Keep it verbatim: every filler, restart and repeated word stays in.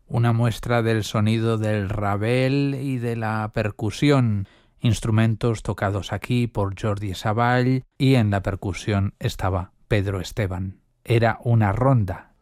una muestra del sonido del rabel y de la percusión, instrumentos tocados aquí por Jordi Savall, y en la percusión estaba Pedro Esteban. Era una ronda